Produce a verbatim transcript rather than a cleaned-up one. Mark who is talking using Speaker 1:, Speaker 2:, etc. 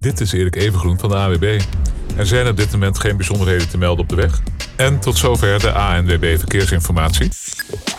Speaker 1: Dit is Erik Evengroen van de A N W B. Er zijn op dit moment geen bijzonderheden te melden op de weg. En tot zover de A N W B Verkeersinformatie.